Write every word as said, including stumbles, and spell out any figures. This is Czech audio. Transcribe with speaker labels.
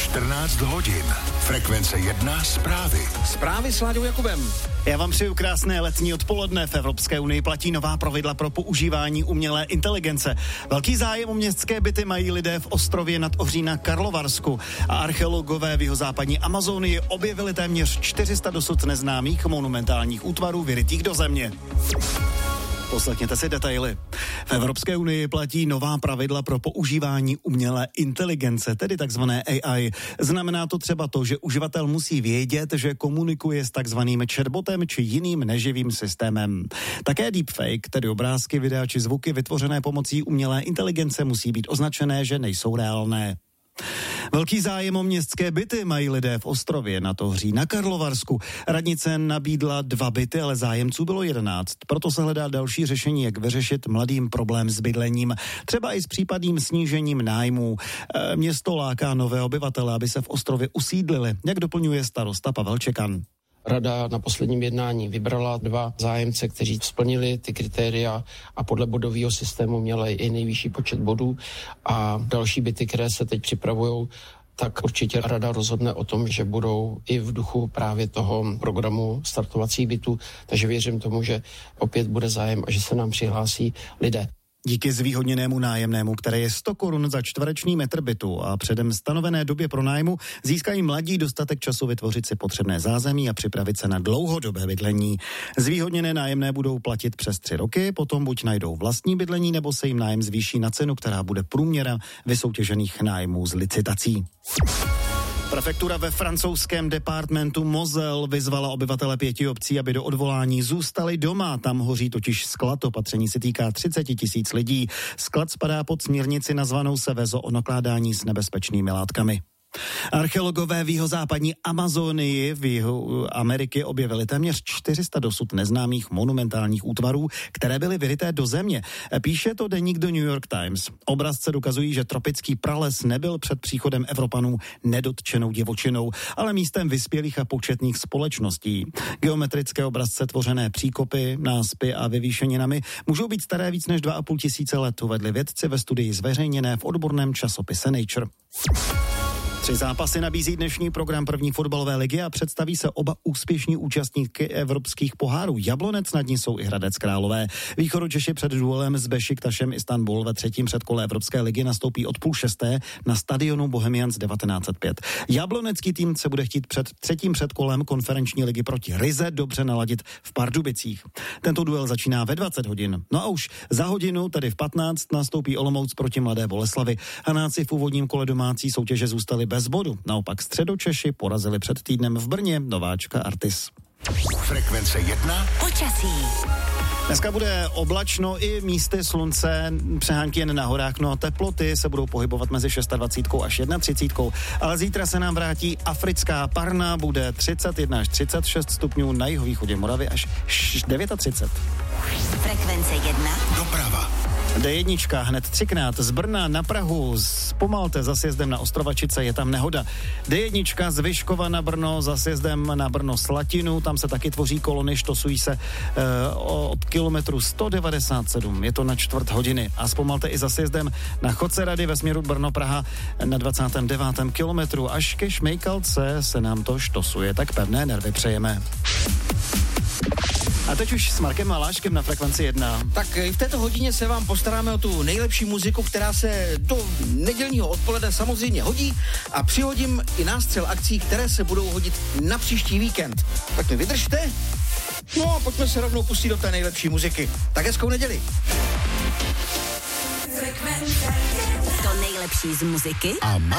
Speaker 1: čtrnáct hodin. Frekvence jedna zprávy.
Speaker 2: Zprávy s Láďou Jakubem.
Speaker 3: Já vám přeju krásné letní odpoledne. V Evropské unii platí nová pravidla pro používání umělé inteligence. Velký zájem o městské byty mají lidé v ostrově nad Ohří na Karlovarsku a archeologové v jihozápadní Amazonii objevili téměř čtyři sta dosud neznámých monumentálních útvarů vyrytých do země. Poslechněte si detaily. V Evropské unii platí nová pravidla pro používání umělé inteligence, tedy takzvané A I. Znamená to třeba to, že uživatel musí vědět, že komunikuje s takzvaným chatbotem či jiným neživým systémem. Také deepfake, tedy obrázky, videa či zvuky vytvořené pomocí umělé inteligence, musí být označené, že nejsou reálné. Velký zájem o městské byty mají lidé v ostrově nad Ohří na Karlovarsku. Radnice nabídla dva byty, ale zájemců bylo jedenáct. Proto se hledá další řešení, jak vyřešit mladým problém s bydlením. Třeba i s případným snížením nájmů. E, město láká nové obyvatele, aby se v ostrově usídlili, jak doplňuje starosta Pavel Čekan.
Speaker 4: Rada na posledním jednání vybrala dva zájemce, kteří splnili ty kritéria a podle bodového systému měli i nejvyšší počet bodů a další byty, které se teď připravují, tak určitě rada rozhodne o tom, že budou i v duchu právě toho programu startovacích bytů, takže věřím tomu, že opět bude zájem a že se nám přihlásí lidé.
Speaker 3: Díky zvýhodněnému nájemnému, které je sto korun za čtvereční metr bytu a předem stanovené době pronájmu, získají mladí dostatek času vytvořit si potřebné zázemí a připravit se na dlouhodobé bydlení. Zvýhodněné nájemné budou platit přes tři roky, potom buď najdou vlastní bydlení, nebo se jim nájem zvýší na cenu, která bude průměra vysoutěžených nájmů z licitací. Prefektura ve francouzském departementu Moselle vyzvala obyvatele pěti obcí, aby do odvolání zůstali doma. Tam hoří totiž sklad. Opatření se týká třicet tisíc lidí. Sklad spadá pod směrnici nazvanou Seveso o nakládání s nebezpečnými látkami. Archeologové v jihozápadní Amazonii v jihu Ameriky objevili téměř čtyři sta dosud neznámých monumentálních útvarů, které byly vyryté do země. Píše to deník The New York Times. Obrazce dokazují, že tropický prales nebyl před příchodem Evropanů nedotčenou divočinou, ale místem vyspělých a početných společností. Geometrické obrazce tvořené příkopy, náspy a vyvýšeninami můžou být staré víc než dva a půl tisíce let, uvedli vědci ve studii zveřejněné v odborném časopise Nature. Tři zápasy nabízí dnešní program první fotbalové ligy a představí se oba úspěšní účastníky evropských pohárů. Jablonec, nad ní jsou i Hradec Králové. Východočeši před duelem s Bešiktašem Istanbul ve třetím předkole Evropské ligy nastoupí od půl šesté na stadionu Bohemians devatenáct set pět. Jablonecký tým se bude chtít před třetím předkolem konferenční ligy proti Rize dobře naladit v Pardubicích. Tento duel začíná ve dvacet hodin. No a už za hodinu, tedy v patnáct, nastoupí Olomouc proti Mladé Boleslavi. Hanáci v úvodním kole domácí soutěže zůstali bez bodu. Naopak Středočeši porazili před týdnem v Brně nováčka Artis.
Speaker 1: Frekvence jedna.
Speaker 5: Počasí.
Speaker 3: Dneska bude oblačno i místy slunce, přehánky jen na horách, no a teploty se budou pohybovat mezi dvacet šest až třicet jedna, ale zítra se nám vrátí africká parna, bude třicet jedna až třicet šest stupňů, na jihovýchodě Moravy až třicet devět.
Speaker 5: Frekvence jedna.
Speaker 1: Doprava.
Speaker 3: D jedna hned třikrát z Brna na Prahu, zpomalte za sjezdem na Ostrovačice, je tam nehoda. D jedna z Vyškova na Brno za sjezdem na Brno Slatinu, tam se taky tvoří kolony, štosují se e, od kilometru sto devadesát sedm, je to na čtvrt hodiny. A zpomalte i za sjezdem na Chodcerady ve směru Brno-Praha na dvacátém devátém kilometru. Až ke Šmejkalce se nám to štosuje, tak pevné nervy přejeme. A teď už s Markem Maláškem na Frekvenci jedna.
Speaker 2: Tak i v této hodině se vám postaráme o tu nejlepší muziku, která se do nedělního odpoledne samozřejmě hodí a přihodím i nástřel akcí, které se budou hodit na příští víkend. Tak mi vydržte. No a pojďme se rovnou pustit do té nejlepší muziky. Tak hezkou neděli.
Speaker 5: To nejlepší z muziky
Speaker 1: A